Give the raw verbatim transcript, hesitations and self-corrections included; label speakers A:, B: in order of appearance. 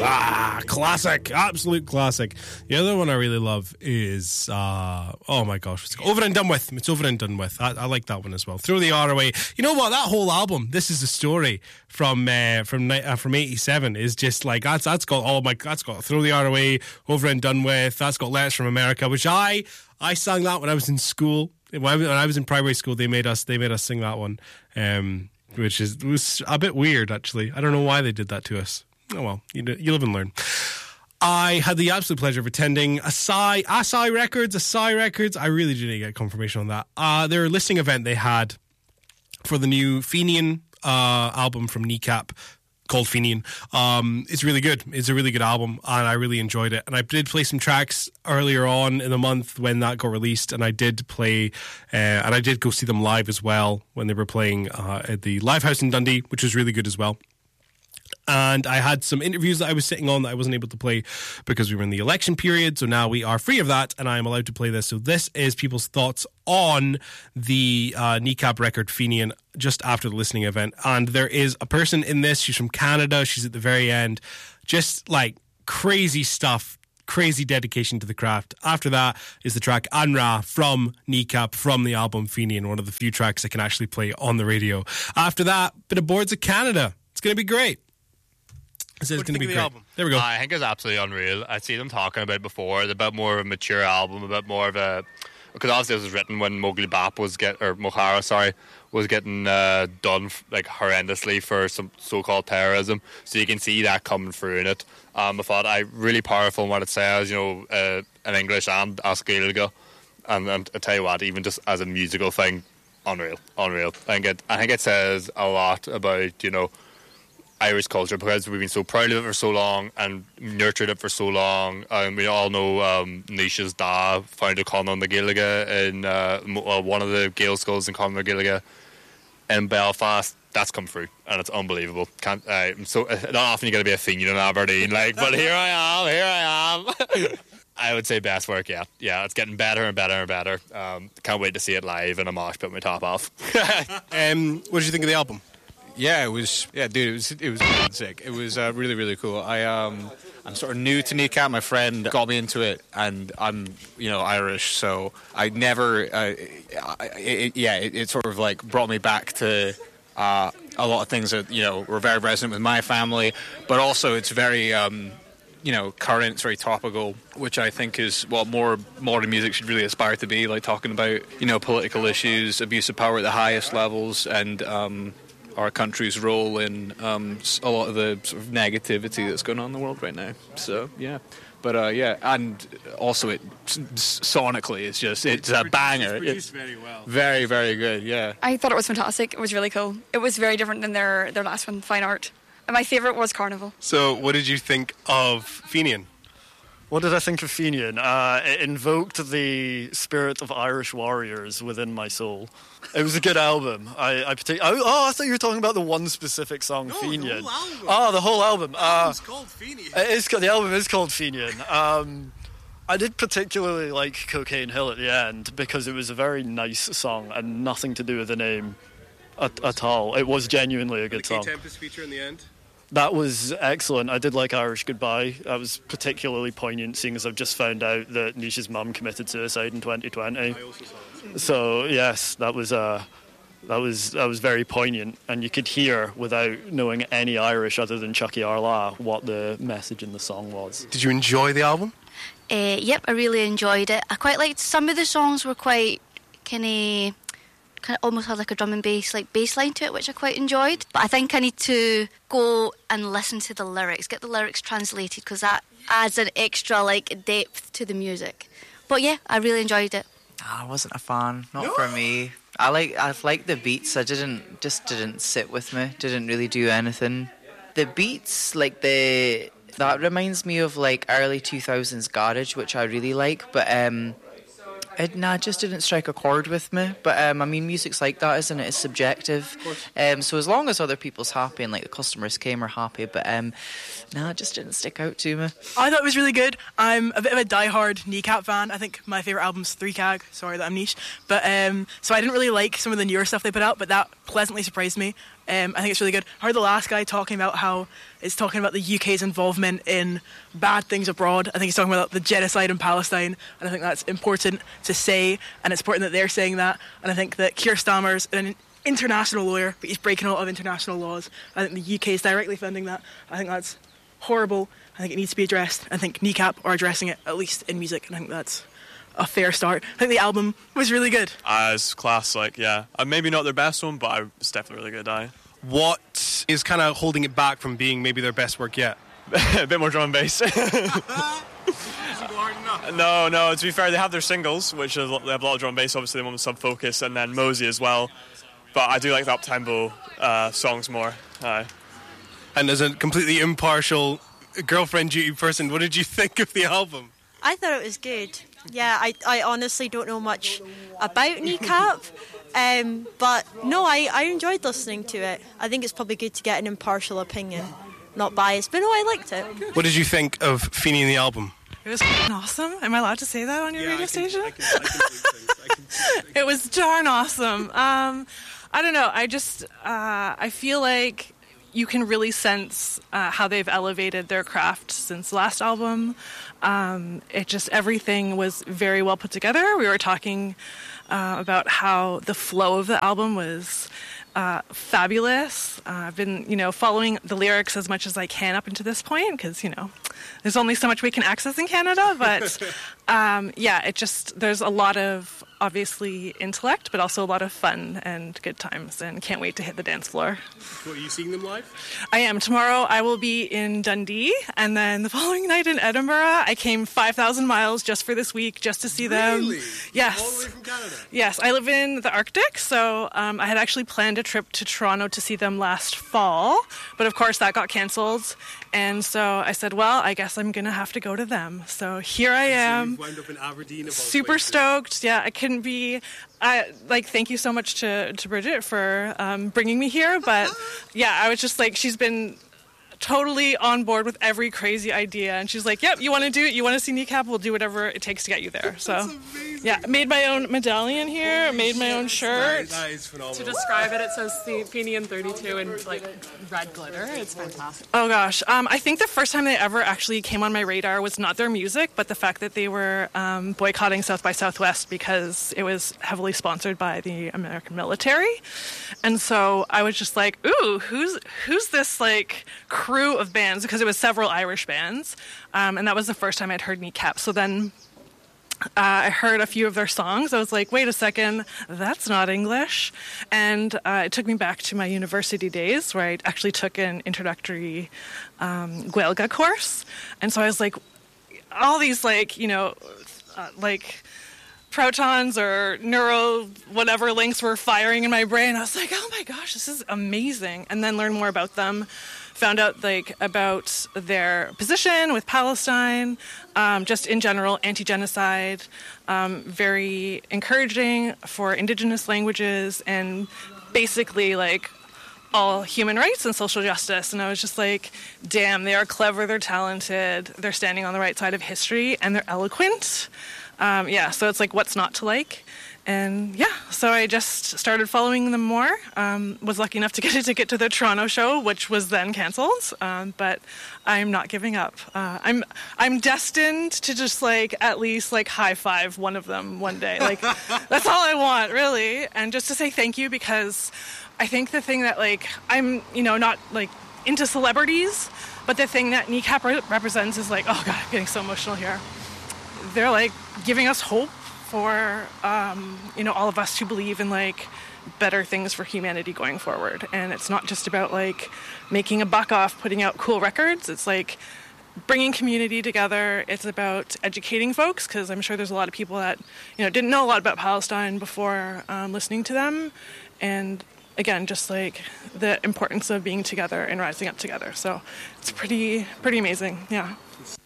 A: Ah, classic. Absolute classic. The other one I really love is, uh, oh my gosh, it's Over and Done With. It's Over and Done With. I, I like that one as well. Throw the R away. You know what? That whole album, This Is the Story from uh, from uh, from eighty-seven is just like, that's that's got all my, that's got Throw the R Away, Over and Done With. That's got Letters from America, which I, I sang that when I was in school. When I was, when I was in primary school, they made us, they made us sing that one. Um, which is was a bit weird, actually. I don't know why they did that to us. Oh, well, you, you live and learn. I had the absolute pleasure of attending Asai, Asai Records, Asai Records. I really didn't get confirmation on that. Uh, their listening event they had for the new Fenian uh, album from Kneecap, called Fenian. Um, it's really good. It's a really good album, and I really enjoyed it. And I did play some tracks earlier on in the month when that got released, and I did play, uh, and I did go see them live as well when they were playing uh, at the Live House in Dundee, which was really good as well. And I had some interviews that I was sitting on that I wasn't able to play because we were in the election period. So now we are free of that, and I am allowed to play this. So this is people's thoughts on the uh, Kneecap record Fenian just after the listening event. And there is a person in this. She's from Canada. She's at the very end. Just like crazy stuff. Crazy dedication to the craft. After that is the track Anra from Kneecap from the album Fenian, one of the few tracks I can actually play on the radio. After that, bit of Boards of Canada. It's going to be great. It's going to be great.
B: Album?
A: There we go.
B: Uh, I think it's absolutely unreal. I see them talking about it before. It's a bit more of a mature album, a bit more of a, because obviously this was written when Mowgli Bap was get or Mohara, sorry, was getting uh, done like horrendously for some so-called terrorism. So you can see that coming through in it. Um, I thought I really powerful in what it says, you know, uh, in English and Asgailga, and, and I tell you what, even just as a musical thing, unreal, unreal. I think it, I think it says a lot about, you know, Irish culture, because we've been so proud of it for so long and nurtured it for so long. Um, we all know um, Nisha's da founded Conor na Gaeilge in uh, well, one of the Gael schools in Conor na Gaeilge in Belfast. That's come through, and it's unbelievable. Can't uh, so uh, not often you got to be a Fenian in Aberdeen, like, but here I am, here I am. I would say best work, yeah, yeah. It's getting better and better and better. Um, can't wait to see it live in a mosh pit with my top off.
A: um, what did you think of the album?
C: Yeah, it was. Yeah, dude, it was. It was sick. It was uh, really, really cool. I um, I'm sort of new to Kneecap. My friend got me into it, and I'm, you know, Irish, so I never. Uh, it, yeah, it, it sort of like brought me back to uh, a lot of things that, you know, were very resonant with my family, but also it's very, um, you know, current. It's very topical, which I think is what more modern music should really aspire to be, like talking about, you know, political issues, abuse of power at the highest levels, and um, our country's role in um, a lot of the sort of negativity that's going on in the world right now. So, yeah. But, uh, yeah, and also it sonically, it's just, it's a banger.
A: It's produced very well.
C: Very, very good, yeah.
D: I thought it was fantastic. It was really cool. It was very different than their, their last one, Fine Art. And my favourite was Carnival.
A: So, what did you think of Fenian?
E: What did I think of Fenian? Uh, it invoked the spirit of Irish warriors within my soul. It was a good album. I, I partic- oh, oh, I thought you were talking about the one specific song,
A: no,
E: Fenian.
A: The whole album.
E: Oh, the whole album.
A: The
E: uh,
A: album's called Fenian.
E: It is, the album is called Fenian. Um, I did particularly like Cocaine Hill at the end because it was a very nice song and nothing to do with the name at, at all. It was genuinely a good
A: the
E: song.
A: The K-Tempest feature in the end?
E: That was excellent. I did like Irish Goodbye. That was particularly poignant, seeing as I've just found out that Nisha's mum committed suicide in twenty twenty.
A: I also saw it.
E: So yes, that was uh, that was that was very poignant, and you could hear without knowing any Irish other than Chucky Arla what the message in the song was.
A: Did you enjoy the album?
F: Uh, yep, I really enjoyed it. I quite liked some of the songs were quite kind of. Kind of almost had like a drum and bass, like bass line to it, which I quite enjoyed. But I think I need to go and listen to the lyrics, get the lyrics translated, because that adds an extra like depth to the music. But yeah, I really enjoyed it.
G: Oh, I wasn't a fan, not
A: No?
G: for me. I like I've liked the beats. I didn't just didn't sit with me. Didn't really do anything. The beats, like the that reminds me of like early two thousands garage, which I really like. But um. It, nah, it just didn't strike a chord with me. But, um, I mean, music's like that, isn't it? It's subjective. Um, so as long as other people's happy and, like, the customers came are happy. But, um, nah, it just didn't stick out to me.
H: I thought it was really good. I'm a bit of a diehard Kneecap fan. I think my favourite album's Three Cag. Sorry that I'm niche. But, um, so I didn't really like some of the newer stuff they put out, but that pleasantly surprised me. Um, I think it's really good. I heard the last guy talking about how it's talking about the U K's involvement in bad things abroad. I think he's talking about the genocide in Palestine, and I think that's important to say, and it's important that they're saying that. And I think that Keir Starmer's an international lawyer, but he's breaking a lot of international laws. I think the U K is directly funding that. I think that's horrible. I think it needs to be addressed. I think Kneecap are addressing it, at least in music, and I think that's a fair start. I think the album was really good.
I: As class, like, yeah. Uh, maybe not their best one, but I, it's definitely really good, aye.
A: What is kind of holding it back from being maybe their best work yet?
I: A bit more drum and bass. no, no, to be fair, they have their singles, which is, they have a lot of drum and bass, obviously the one with Sub Focus, and then Mosey as well. But I do like the up-tempo uh, songs more. Aye.
A: And as a completely impartial girlfriend duty person, what did you think of the album?
J: I thought it was good. Yeah, I, I honestly don't know much about Kneecap, um, but no, I, I enjoyed listening to it. I think it's probably good to get an impartial opinion, not biased, but no, I liked it.
A: What did you think of Feeney and the album?
K: It was awesome. Am I allowed to say that on your
A: yeah,
K: radio
A: I can,
K: station?
A: I can, I can I can
K: It was darn awesome. Um, I don't know. I just, uh, I feel like you can really sense uh, how they've elevated their craft since the last album. Um, it just, everything was very well put together. We were talking uh, about how the flow of the album was uh, fabulous. Uh, I've been, you know, following the lyrics as much as I can up until this point because, you know, there's only so much we can access in Canada. But um, yeah, it just, there's a lot of obviously intellect, but also a lot of fun and good times, and can't wait to hit the dance floor.
A: What, are you seeing them live?
K: I am. Tomorrow I will be in Dundee, and then the following night in Edinburgh. I came five thousand miles just for this week, just to see them.
A: Really?
K: Yes.
A: All the way from Canada?
K: Yes, I live in the Arctic, so um, I had actually planned a trip to Toronto to see them last fall, but of course that got cancelled, and so I said, well, I guess I'm going to have to go to them. So here I am.
A: So you wound up in Aberdeen of all
K: super
A: places.
K: stoked. Yeah, I couldn't be. I like. Thank you so much to to Bridget for um, bringing me here. But yeah, I was just like, she's been totally on board with every crazy idea, and she's like, "Yep, you want to do it? You want to see Kneecap? We'll do whatever it takes to get you there." So, yeah, made my own medallion here. Made my own shirt.
A: That is phenomenal.
L: To describe it, it says Feeney and thirty-two in like red glitter. It's fantastic.
K: Oh gosh, um, I think the first time they ever actually came on my radar was not their music, but the fact that they were um, boycotting South by Southwest because it was heavily sponsored by the American military, and so I was just like, "Ooh, who's who's this like crew of bands?" Because it was several Irish bands, um, and that was the first time I'd heard Kneecap. So then. Uh, I heard a few of their songs. I was like, wait a second, that's not English. And uh, it took me back to my university days where I actually took an introductory um, Gaeilge course. And so I was like, all these like, you know, uh, like protons or neuro whatever links were firing in my brain. I was like, oh my gosh, this is amazing. And then learned more about them. Found out like about their position with Palestine, um, just in general, anti-genocide, um, very encouraging for Indigenous languages, and basically like all human rights and social justice. And I was just like, damn, they are clever, they're talented, they're standing on the right side of history, and they're eloquent. Um, yeah, so it's like, what's not to like? And yeah, so I just started following them more. Um, was lucky enough to get a ticket to the Toronto show, which was then cancelled. Um, but I'm not giving up. Uh, I'm I'm destined to just like at least like high five one of them one day. Like that's all I want, really. And just to say thank you, because I think the thing that like I'm you know not like into celebrities, but the thing that Kneecap re- represents is like, oh god, I'm getting so emotional here. They're like giving us hope for um, you know all of us to believe in like better things for humanity going forward. And it's not just about like making a buck off putting out cool records. It's like bringing community together. It's about educating folks, because I'm sure there's a lot of people that you know didn't know a lot about Palestine before um, listening to them. And again, just like the importance of being together and rising up together. So it's pretty pretty amazing. Yeah.